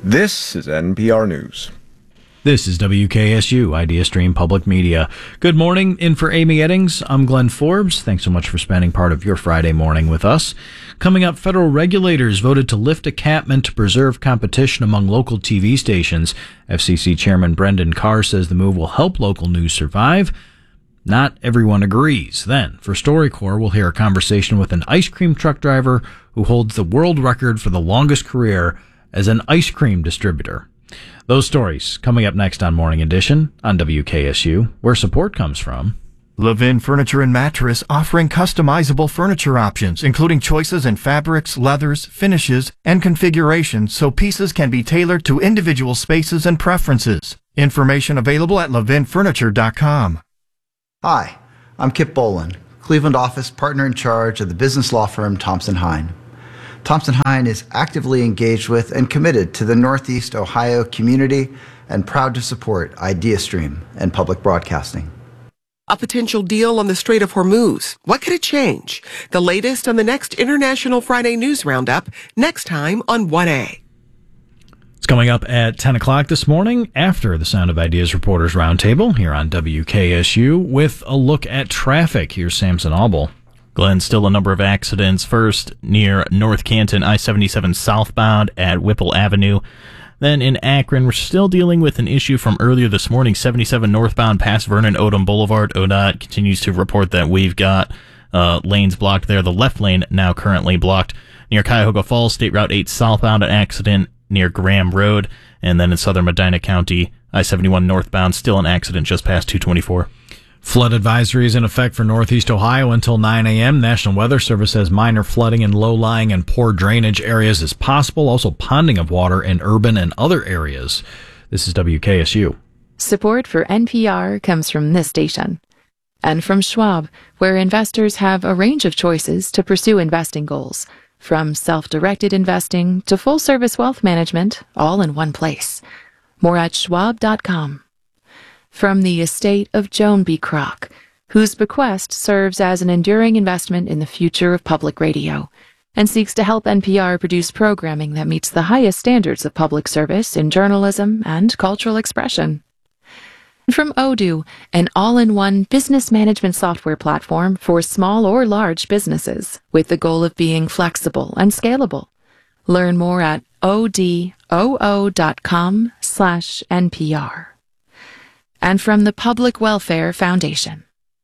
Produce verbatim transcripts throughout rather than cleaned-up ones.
This is N P R News. This is W K S U, IdeaStream Public Media. Good morning. In for Amy Eddings, I'm Glenn Forbes. Thanks so much for spending part of your Friday morning with us. Coming up, federal regulators voted to lift a cap meant to preserve competition among local T V stations. F C C Chairman Brendan Carr says the move will help local news survive. Not everyone agrees. Then, for StoryCorps, we'll hear a conversation with an ice cream truck driver who holds the world record for the longest career as an ice cream distributor. Those stories coming up next on Morning Edition on W K S U, where support comes from Levin Furniture and Mattress, offering customizable furniture options, including choices in fabrics, leathers, finishes, and configurations, so pieces can be tailored to individual spaces and preferences. Information available at levin furniture dot com. Hi, I'm Kip Boland, Cleveland office partner in charge of the business law firm Thompson Hine. Thompson Hine is actively engaged with and committed to the Northeast Ohio community and proud to support IdeaStream and public broadcasting. A potential deal on the Strait of Hormuz. What could it change? The latest on the next International Friday News Roundup, next time on one A. It's coming up at ten o'clock this morning after the Sound of Ideas Reporters Roundtable here on W K S U with a look at traffic. Here's Samson Auble. Glenn, still a number of accidents. First, near North Canton, I seventy-seven southbound at Whipple Avenue. Then in Akron, we're still dealing with an issue from earlier this morning, seventy-seven northbound past Vernon Odom Boulevard. O D O T continues to report that we've got uh, lanes blocked there. The left lane now currently blocked. Near Cuyahoga Falls, State Route eight southbound, an accident near Graham Road. And then in southern Medina County, I seventy-one northbound, still an accident just past two twenty-four. Flood advisory is in effect for Northeast Ohio until nine a.m. National Weather Service says minor flooding in low-lying and poor drainage areas is possible. Also ponding of water in urban and other areas. This is W K S U. Support for N P R comes from this station. And from Schwab, where investors have a range of choices to pursue investing goals. From self-directed investing to full-service wealth management, all in one place. More at schwab dot com. From the estate of Joan B. Kroc, whose bequest serves as an enduring investment in the future of public radio, and seeks to help N P R produce programming that meets the highest standards of public service in journalism and cultural expression. And from Odoo, an all-in-one business management software platform for small or large businesses, with the goal of being flexible and scalable. Learn more at odoo dot com slash N P R. And from the Public Welfare Foundation.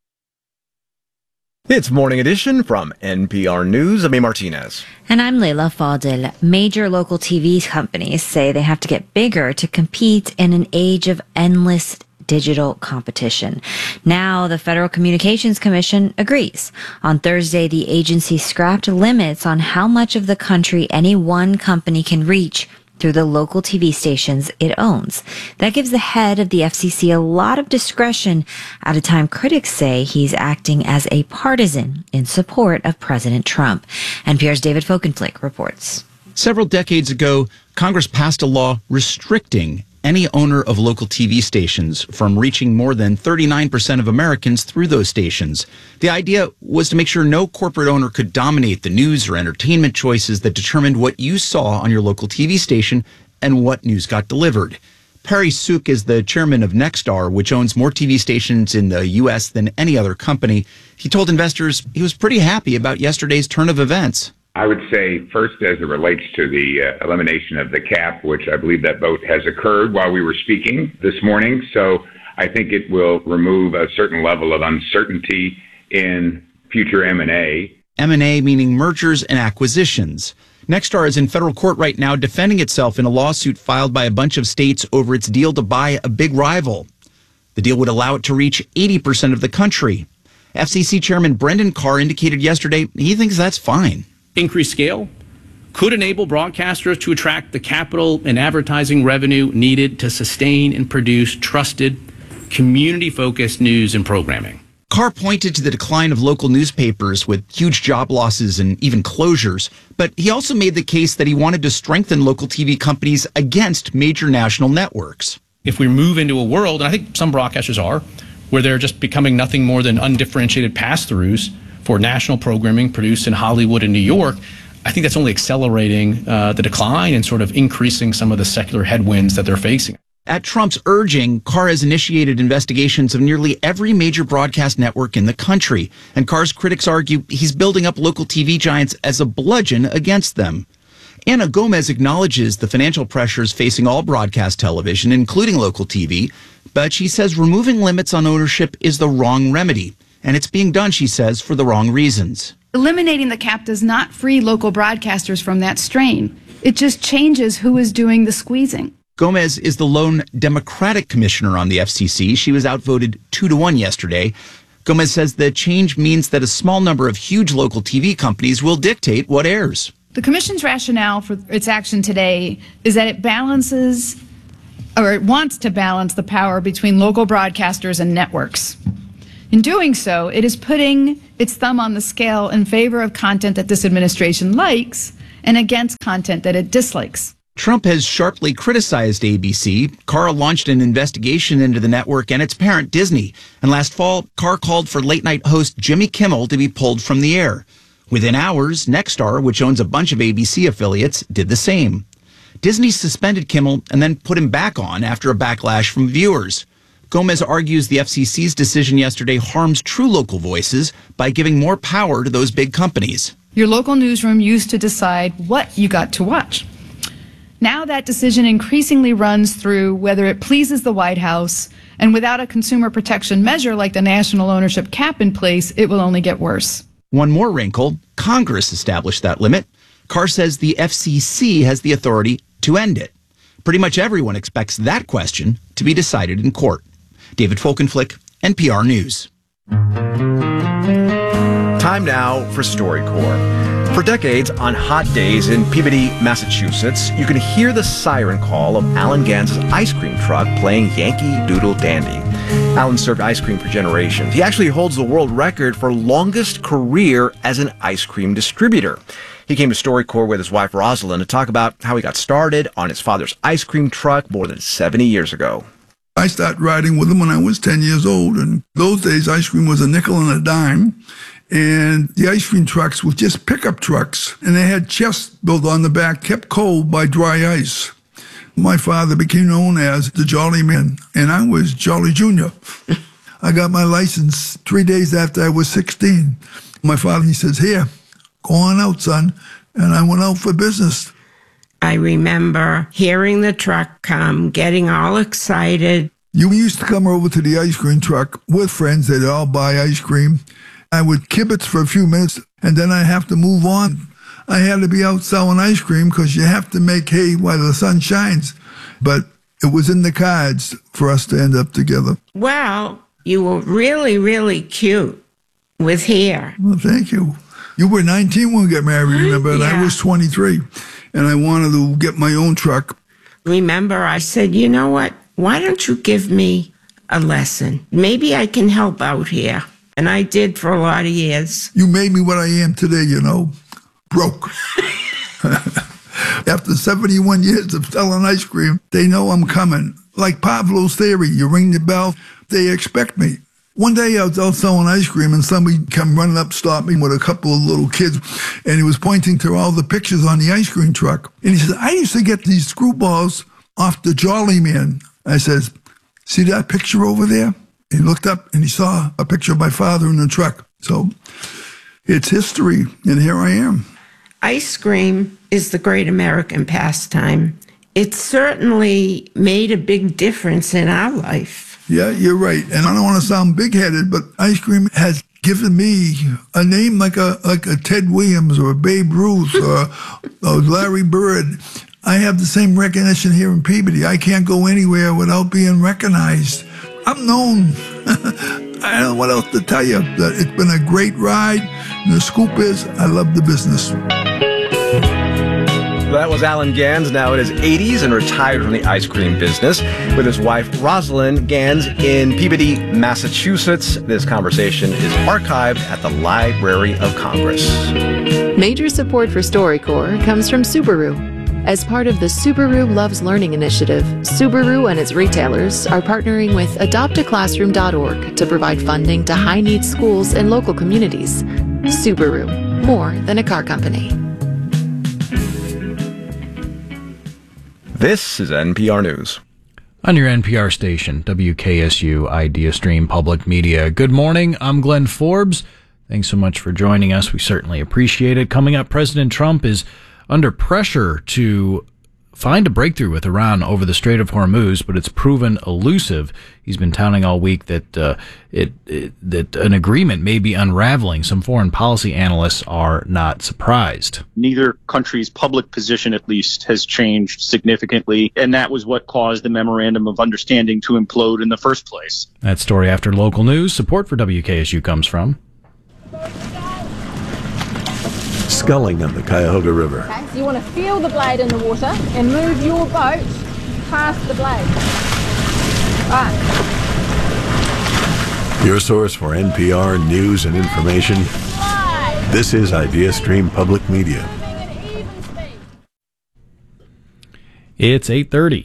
It's Morning Edition from N P R News. I'm A. Martinez. And I'm Leila Fadil. Major local T V companies say they have to get bigger to compete in an age of endless digital competition. Now, the Federal Communications Commission agrees. On Thursday, the agency scrapped limits on how much of the country any one company can reach through the local T V stations it owns. That gives the head of the F C C a lot of discretion at a time critics say he's acting as a partisan in support of President Trump. N P R's David Folkenflik reports. Several decades ago, Congress passed a law restricting any owner of local T V stations from reaching more than thirty-nine percent of Americans through those stations. The idea was to make sure no corporate owner could dominate the news or entertainment choices that determined what you saw on your local T V station and what news got delivered. Perry Sook is the chairman of Nexstar, which owns more T V stations in the U S than any other company. He told investors he was pretty happy about yesterday's turn of events. I would say first, as it relates to the uh, elimination of the cap, which I believe that vote has occurred while we were speaking this morning. So I think it will remove a certain level of uncertainty in future M and A. M and A meaning mergers and acquisitions. Nexstar is in federal court right now defending itself in a lawsuit filed by a bunch of states over its deal to buy a big rival. The deal would allow it to reach eighty percent of the country. F C C Chairman Brendan Carr indicated yesterday he thinks that's fine. Increased scale could enable broadcasters to attract the capital and advertising revenue needed to sustain and produce trusted, community-focused news and programming. Carr pointed to the decline of local newspapers with huge job losses and even closures, but he also made the case that he wanted to strengthen local T V companies against major national networks. If we move into a world, and I think some broadcasters are, where they're just becoming nothing more than undifferentiated pass-throughs for national programming produced in Hollywood and New York, I think that's only accelerating uh, the decline and sort of increasing some of the secular headwinds that they're facing. At Trump's urging, Carr has initiated investigations of nearly every major broadcast network in the country. And Carr's critics argue he's building up local T V giants as a bludgeon against them. Ana Gomez acknowledges the financial pressures facing all broadcast television, including local T V, but she says removing limits on ownership is the wrong remedy. And it's being done, she says, for the wrong reasons. Eliminating the cap does not free local broadcasters from that strain. It just changes who is doing the squeezing. Gomez is the lone Democratic commissioner on the F C C. She was outvoted two to one yesterday. Gomez says the change means that a small number of huge local T V companies will dictate what airs. The commission's rationale for its action today is that it balances, or it wants to balance the power between local broadcasters and networks. In doing so, it is putting its thumb on the scale in favor of content that this administration likes and against content that it dislikes. Trump has sharply criticized A B C. Carr launched an investigation into the network and its parent, Disney. And last fall, Carr called for late-night host Jimmy Kimmel to be pulled from the air. Within hours, Nexstar, which owns a bunch of A B C affiliates, did the same. Disney suspended Kimmel and then put him back on after a backlash from viewers. Gomez argues the F C C's decision yesterday harms true local voices by giving more power to those big companies. Your local newsroom used to decide what you got to watch. Now that decision increasingly runs through whether it pleases the White House, and without a consumer protection measure like the national ownership cap in place, it will only get worse. One more wrinkle, Congress established that limit. Carr says the F C C has the authority to end it. Pretty much everyone expects that question to be decided in court. David Folkenflik, N P R News. Time now for StoryCorps. For decades, on hot days in Peabody, Massachusetts, you can hear the siren call of Alan Gans' ice cream truck playing Yankee Doodle Dandy. Alan served ice cream for generations. He actually holds the world record for longest career as an ice cream distributor. He came to StoryCorps with his wife Rosalind to talk about how he got started on his father's ice cream truck more than seventy years ago. I started riding with him when I was ten years old, and those days ice cream was a nickel and a dime. And the ice cream trucks were just pickup trucks, and they had chests built on the back, kept cold by dry ice. My father became known as the Jolly Man, and I was Jolly Junior I got my license three days after I was sixteen. My father, he says, "Here, go on out, son." And I went out for business. I remember hearing the truck come, getting all excited. You used to come over to the ice cream truck with friends. They'd all buy ice cream. I would kibitz for a few minutes, and then I'd have to move on. I had to be out selling ice cream because you have to make hay while the sun shines. But it was in the cards for us to end up together. Well, you were really, really cute with hair. Well, thank you. You were nineteen when we got married, remember? And Yeah. I was twenty-three. And I wanted to get my own truck. Remember, I said, you know what? Why don't you give me a lesson? Maybe I can help out here. And I did for a lot of years. You made me what I am today, you know, broke. After seventy-one years of selling ice cream, they know I'm coming. Like Pavlov's theory, you ring the bell, they expect me. One day I was out selling ice cream and somebody come running up, stopped me with a couple of little kids, and he was pointing to all the pictures on the ice cream truck. And he said, "I used to get these screwballs off the Jolly Man." I says, "See that picture over there?" He looked up and he saw a picture of my father in the truck. So it's history, and here I am. Ice cream is the great American pastime. It certainly made a big difference in our life. Yeah, you're right. And I don't want to sound big-headed, but ice cream has given me a name like a like a Ted Williams or a Babe Ruth or, or Larry Bird. I have the same recognition here in Peabody. I can't go anywhere without being recognized. I'm known. I don't know what else to tell you. It's been a great ride. And the scoop is, I love the business. That was Alan Gans, now in his eighties and retired from the ice cream business, with his wife Rosalind Gans in Peabody, Massachusetts. This conversation is archived at the Library of Congress. Major support for StoryCorps comes from Subaru. As part of the Subaru Loves Learning initiative, Subaru and its retailers are partnering with adopt a classroom dot org to provide funding to high-needs schools and local communities. Subaru, more than a car company. This is N P R News. On your N P R station, W K S U Idea Stream Public Media. Good morning, I'm Glenn Forbes. Thanks so much for joining us. We certainly appreciate it. Coming up, President Trump is under pressure to find a breakthrough with Iran over the Strait of Hormuz, but it's proven elusive. He's been touting all week that uh, it, it that an agreement may be unraveling. Some foreign policy analysts are not surprised. Neither country's public position, at least, has changed significantly, and that was what caused the memorandum of understanding to implode in the first place. That story after local news. Support for W K S U comes from sculling on the Cuyahoga River. Okay, so you want to feel the blade in the water and move your boat past the blade. Right. Your source for N P R news and information. This is Idea Stream Public Media. It's eight thirty.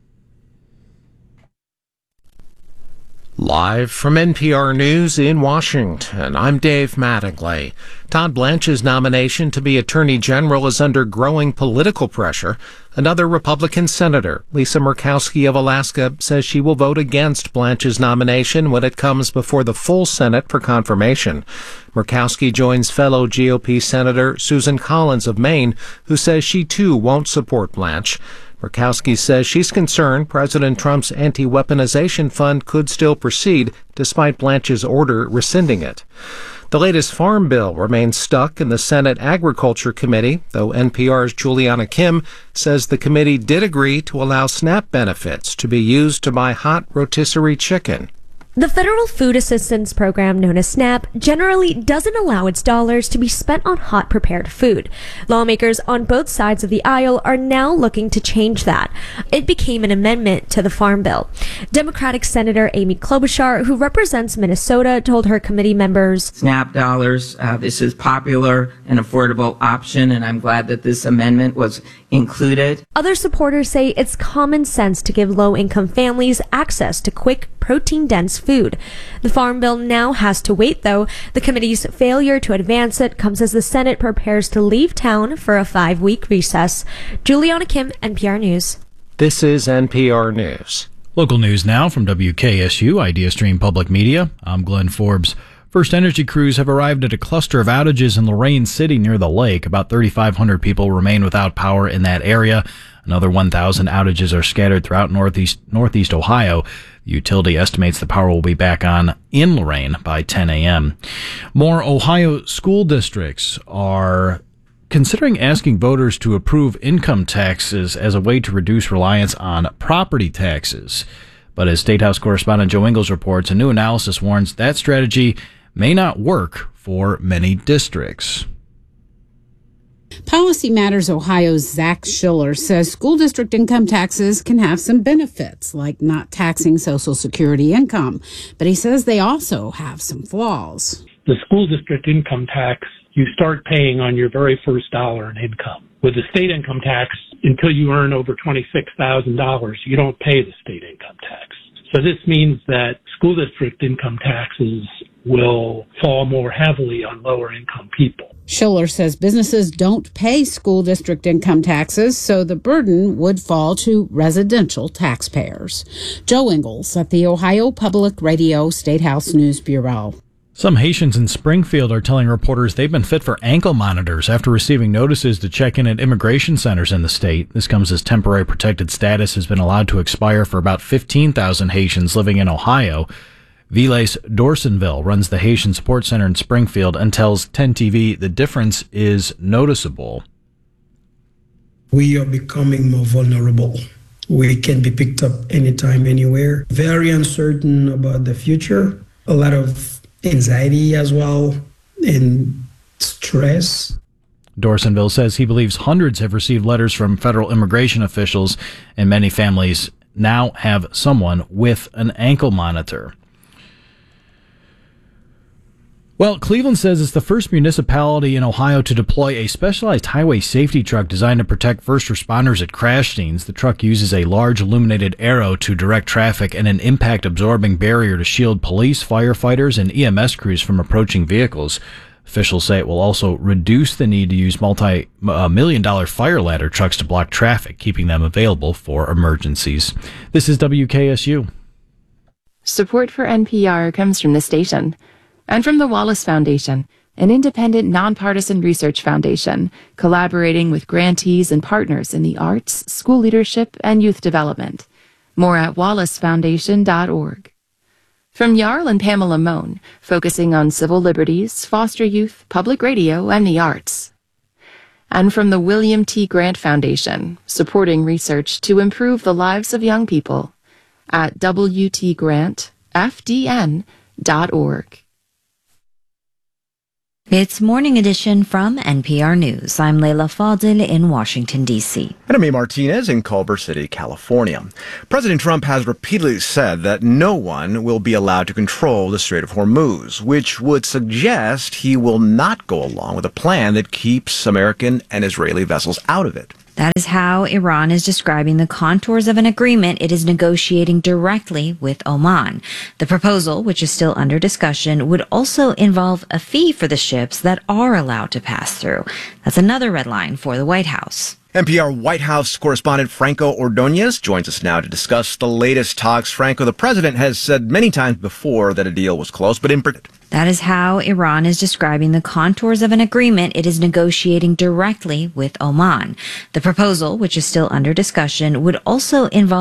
Live from N P R News in Washington, I'm Dave Mattingly. Todd Blanche's nomination to be Attorney General is under growing political pressure. Another Republican senator, Lisa Murkowski of Alaska, says she will vote against Blanche's nomination when it comes before the full Senate for confirmation. Murkowski joins fellow G O P Senator Susan Collins of Maine, who says she too won't support Blanche. Murkowski says she's concerned President Trump's anti-weaponization fund could still proceed despite Blanche's order rescinding it. The latest farm bill remains stuck in the Senate Agriculture Committee, though N P R's Juliana Kim says the committee did agree to allow SNAP benefits to be used to buy hot rotisserie chicken. The Federal Food Assistance Program, known as SNAP, generally doesn't allow its dollars to be spent on hot prepared food. Lawmakers on both sides of the aisle are now looking to change that. It became an amendment to the Farm Bill. Democratic Senator Amy Klobuchar, who represents Minnesota, told her committee members, SNAP dollars, uh, this is popular and affordable option, and I'm glad that this amendment was included. Other supporters say it's common sense to give low-income families access to quick, protein-dense food. The Farm Bill now has to wait, though. The committee's failure to advance it comes as the Senate prepares to leave town for a five-week recess. Juliana Kim, N P R News. This is N P R News. Local news now from W K S U, Idea Stream Public Media. I'm Glenn Forbes. First Energy crews have arrived at a cluster of outages in Lorain City near the lake. About thirty-five hundred people remain without power in that area. Another one thousand outages are scattered throughout northeast northeast Ohio. The utility estimates the power will be back on in Lorain by ten a.m. More Ohio school districts are considering asking voters to approve income taxes as a way to reduce reliance on property taxes. But as State House correspondent Joe Ingles reports, a new analysis warns that strategy may not work for many districts. Policy Matters Ohio's Zach Schiller says school district income taxes can have some benefits, like not taxing Social Security income. But he says they also have some flaws. The school district income tax, you start paying on your very first dollar in income. With the state income tax, until you earn over twenty-six thousand dollars, you don't pay the state income tax. So this means that school district income taxes will fall more heavily on lower income people. Schiller says businesses don't pay school district income taxes, so the burden would fall to residential taxpayers. Joe Ingles at the Ohio Public Radio State House News Bureau. Some Haitians in Springfield are telling reporters they've been fit for ankle monitors after receiving notices to check in at immigration centers in the state. This comes as temporary protected status has been allowed to expire for about fifteen thousand Haitians living in Ohio. Viles Dorsonville runs the Haitian Support Center in Springfield and tells ten T V the difference is noticeable. We are becoming more vulnerable. We can be picked up anytime, anywhere. Very uncertain about the future. A lot of anxiety as well and stress. Dorsonville says he believes hundreds have received letters from federal immigration officials, and many families now have someone with an ankle monitor. Well, Cleveland says it's the first municipality in Ohio to deploy a specialized highway safety truck designed to protect first responders at crash scenes. The truck uses a large illuminated arrow to direct traffic and an impact-absorbing barrier to shield police, firefighters, and E M S crews from approaching vehicles. Officials say it will also reduce the need to use multi-million dollar fire ladder trucks to block traffic, keeping them available for emergencies. This is W K S U. Support for N P R comes from the station and from the Wallace Foundation, an independent, nonpartisan research foundation collaborating with grantees and partners in the arts, school leadership, and youth development. More at wallace foundation dot org. From Jarl and Pamela Mohn, focusing on civil liberties, foster youth, public radio, and the arts. And from the William T. Grant Foundation, supporting research to improve the lives of young people at w t grant f d n dot org. It's Morning Edition from N P R News. I'm Leila Fadil in Washington, D C. And I'm A. Martinez in Culver City, California. President Trump has repeatedly said that no one will be allowed to control the Strait of Hormuz, which would suggest he will not go along with a plan that keeps American and Israeli vessels out of it. That is how Iran is describing the contours of an agreement it is negotiating directly with Oman. The proposal, which is still under discussion, would also involve a fee for the ships that are allowed to pass through. That's another red line for the White House. N P R White House correspondent Franco Ordonez joins us now to discuss the latest talks. Franco, the president has said many times before that a deal was close, but in That is how Iran is describing the contours of an agreement it is negotiating directly with Oman. The proposal, which is still under discussion, would also involve